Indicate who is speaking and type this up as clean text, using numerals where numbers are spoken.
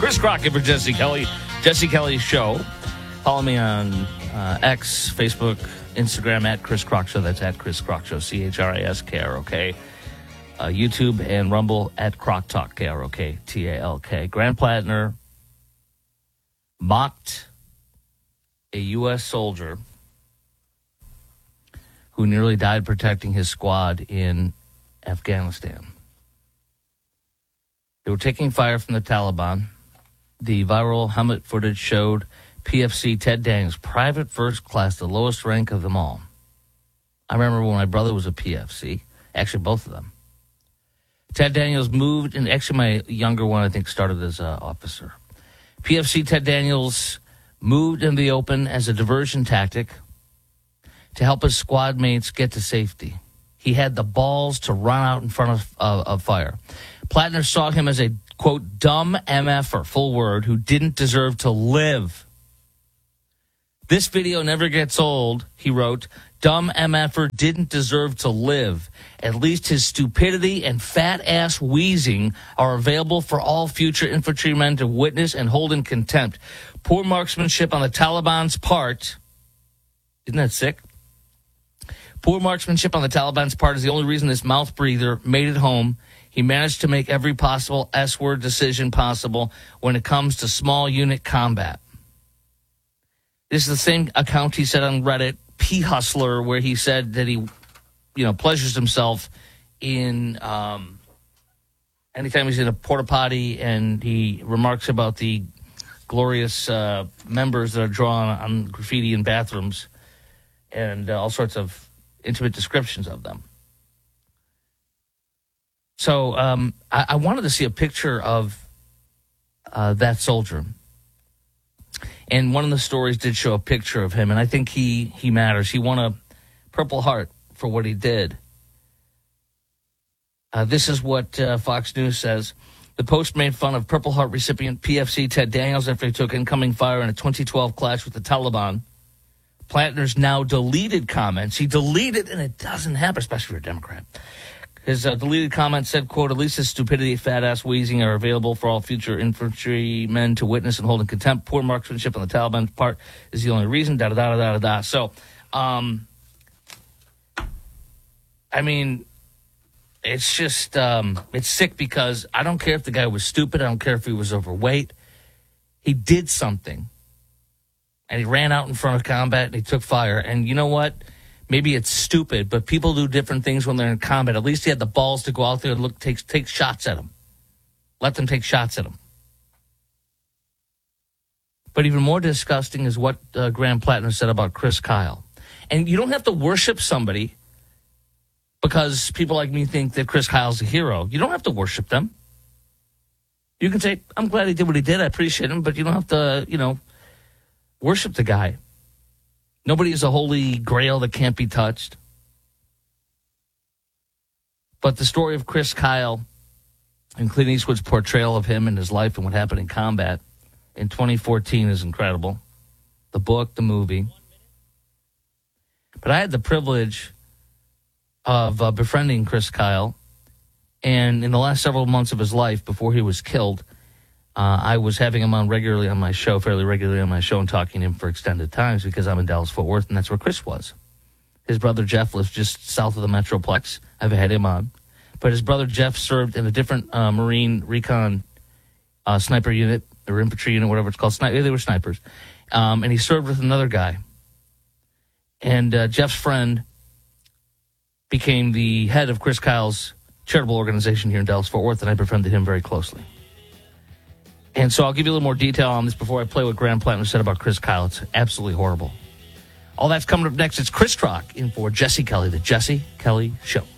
Speaker 1: Chris Crockett for Jesse Kelly. Jesse Kelly Show. Follow me on X, Facebook, Instagram at Chris Crock Show. That's at Chris Crock Show, CHRISKROK. YouTube and Rumble at Crock Talk, KROKTALK. Grant Plattner mocked a U.S. soldier who nearly died protecting his squad in Afghanistan. They were taking fire from the Taliban. The viral helmet footage showed PFC Ted Daniels, private first class, the lowest rank of them all. I remember when my brother was a PFC, actually both of them. Ted Daniels moved, and actually my younger one, I think, started as an officer. PFC Ted Daniels moved in the open as a diversion tactic to help his squad mates get to safety. He had the balls to run out in front of fire. Plattner saw him as a, quote, dumb MFer, full word, who didn't deserve to live. This video never gets old, he wrote. Dumb MFer didn't deserve to live. At least his stupidity and fat-ass wheezing are available for all future infantrymen to witness and hold in contempt. Poor marksmanship on the Taliban's part. Isn't that sick? Poor marksmanship on the Taliban's part is the only reason this mouth breather made it home. He managed to make every possible S-word decision possible when it comes to small unit combat. This is the same account he said on Reddit, P Hustler, where he said that he, pleasures himself in anytime he's in a porta potty, and he remarks about the glorious members that are drawn on graffiti in bathrooms and all sorts of intimate descriptions of them. So I wanted to see a picture of that soldier. And one of the stories did show a picture of him, and I think he matters. He won a Purple Heart for what he did. This is what Fox News says. The Post made fun of Purple Heart recipient PFC Ted Daniels after he took incoming fire in a 2012 clash with the Taliban. Plattner's now deleted comments. He deleted, and it doesn't happen, especially for a Democrat. His deleted comment said, quote, at least his stupidity, fat-ass wheezing are available for all future infantrymen to witness and hold in contempt. Poor marksmanship on the Taliban's part is the only reason, da-da-da-da-da-da. So, it's just, it's sick because I don't care if the guy was stupid. I don't care if he was overweight. He did something. And he ran out in front of combat and he took fire. And you know what? Maybe it's stupid, but people do different things when they're in combat. At least he had the balls to go out there and take shots at him. Let them take shots at him. But even more disgusting is what Graham Plattner said about Chris Kyle. And you don't have to worship somebody because people like me think that Chris Kyle's a hero. You don't have to worship them. You can say, I'm glad he did what he did. I appreciate him. But you don't have to, worship the guy. Nobody is a holy grail that can't be touched. But the story of Chris Kyle and Clint Eastwood's portrayal of him and his life and what happened in combat in 2014 is incredible. The book, the movie. But I had the privilege of befriending Chris Kyle. And in the last several months of his life, before he was killed, I was having him on fairly regularly on my show, and talking to him for extended times because I'm in Dallas-Fort Worth, and that's where Chris was. His brother Jeff lives just south of the Metroplex. I've had him on. But his brother Jeff served in a different Marine recon sniper unit, or infantry unit, whatever it's called. They were snipers. And he served with another guy. And Jeff's friend became the head of Chris Kyle's charitable organization here in Dallas-Fort Worth, and I befriended him very closely. And so I'll give you a little more detail on this before I play what Graham Plattner said about Chris Kyle. It's absolutely horrible. All that's coming up next. It's Chris Crock in for Jesse Kelly, the Jesse Kelly Show.